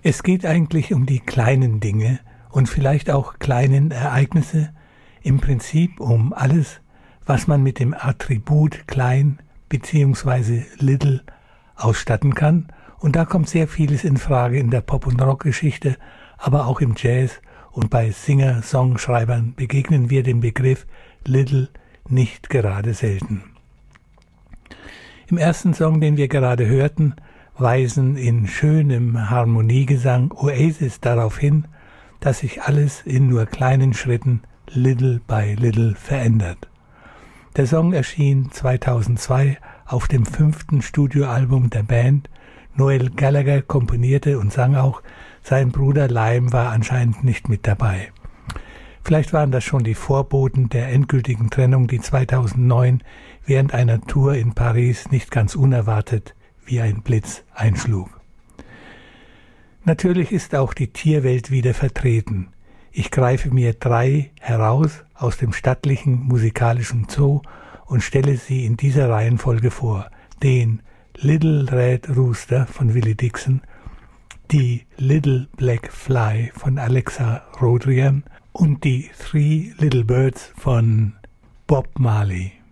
Es geht eigentlich um die kleinen Dinge und vielleicht auch kleinen Ereignisse, im Prinzip um alles, was man mit dem Attribut klein bzw. little ausstatten kann. Und da kommt sehr vieles in Frage in der Pop- und Rockgeschichte, aber auch im Jazz, und bei Singer-Songschreibern begegnen wir dem Begriff little nicht gerade selten. Im ersten Song, den wir gerade hörten, weisen in schönem Harmoniegesang Oasis darauf hin, dass sich alles in nur kleinen Schritten little by little verändert. Der Song erschien 2002 auf dem 5. Studioalbum der Band. Noel Gallagher komponierte und sang auch, sein Bruder Liam war anscheinend nicht mit dabei. Vielleicht waren das schon die Vorboten der endgültigen Trennung, die 2009 während einer Tour in Paris nicht ganz unerwartet wie ein Blitz einschlug. Natürlich ist auch die Tierwelt wieder vertreten. Ich greife mir 3 heraus aus dem stattlichen musikalischen Zoo und stelle sie in dieser Reihenfolge vor. Den Little Red Rooster von Willie Dixon, die Little Black Fly von Alexa Rodriguez und die Three Little Birds von Bob Marley.